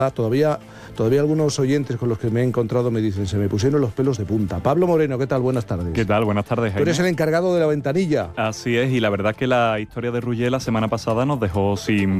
Todavía algunos oyentes con los que me he encontrado me dicen, se me pusieron los pelos de punta. Pablo Moreno, ¿qué tal? Buenas tardes. ¿Qué tal? Buenas tardes, Jaime. Tú eres el encargado de la ventanilla. Así es, y la verdad que la historia de Rullé la semana pasada nos dejó sin